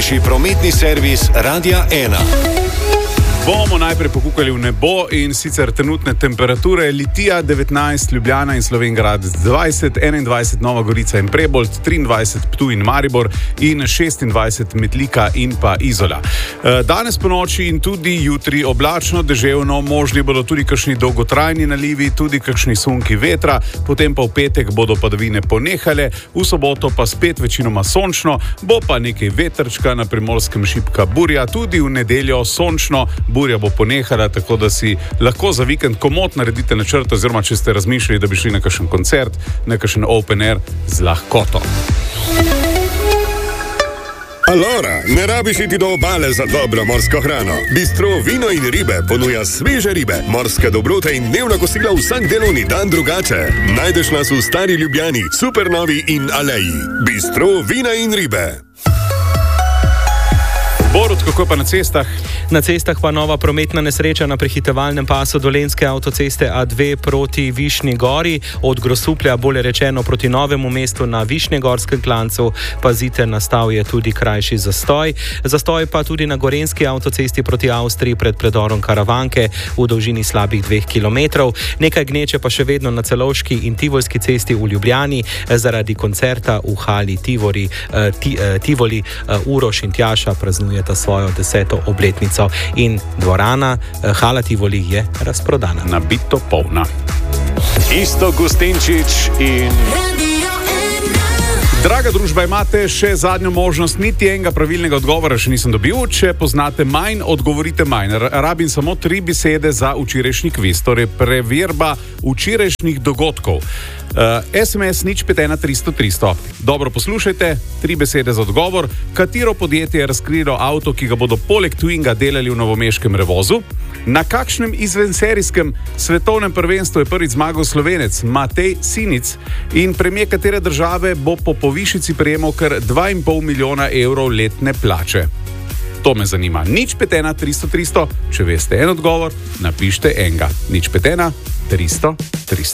Prometni servis Radia 1. Bomo najprej pokukali v nebo in sicer trenutne temperature: Litija 19, Ljubljana in Slovenj Gradec 20, 21 Nova Gorica in Prebold, 23 Ptuj in Maribor in 26 Metlika in pa Izola. Danes po noči in tudi jutri oblačno, deževno, možni bodo tudi kakšni dolgotrajni nalivi, tudi kakšni sunki vetra, potem pa v petek bodo padavine ponehale, v soboto pa spet večinoma sončno, bo pa nekaj vetrčka, na Primorskem šibka burja, tudi v nedeljo sončno. Burja bo ponehala, tako da si lahko za vikend komot naredite načrt, oziroma če ste razmišljali, da bi šli na kakšen koncert, na kakšen open air, z lahkoto. Alora, ne rabiš iti do obale za dobro morsko hrano. Bistro Vino in ribe ponuja sveže ribe, morske dobrote in dnevna kosila vsak delovni dan drugače. Najdeš nas v Stari Ljubljani, Supernovi in Aleji. Bistro Vina in ribe. Borut, kako pa na cestah? Na cestah pa nova prometna nesreča na prehitevalnem pasu Dolenjske avtoceste A2 proti Višnji Gori, od Grosuplja bolje rečeno proti Novemu mestu na Višnjegorskem klancu. Pazite, nastal je tudi krajši zastoj. Zastoj pa tudi na Gorenjski avtocesti proti Avstriji pred predorom Karavanke v dolžini slabih 2 kilometrov. Nekaj gneče pa še vedno na Celovški in Tivolski cesti v Ljubljani zaradi koncerta v hali Tivoli. Uroš in Tjaša praznujeta svojo 10. obletnico in dvorana hala Tivoli je razprodana. Nabito polna. Isto Gustinčič in... Draga družba, imate še zadnjo možnost, niti enega pravilnega odgovora še nisem dobil. Če poznate manj, odgovorite manj. Rabim samo 3 besede za včerajšnji kviz, torej preverba včerajšnjih dogodkov. SMS 051 300 300. Dobro poslušajte, 3 besede za odgovor. Katero podjetje je razkrilo avto, ki ga bodo poleg Twinga delali v novomeškem Revozu? Na kakšnem izvenserijskem svetovnem prvenstvu je prvič zmagal Slovenec Matej Sinic? In premijer katere države bo po povišici prejemal kar 2,5 milijona evrov letne plače? To me zanima. 051 300 300. Če veste en odgovor, napište enega. 051 300 300.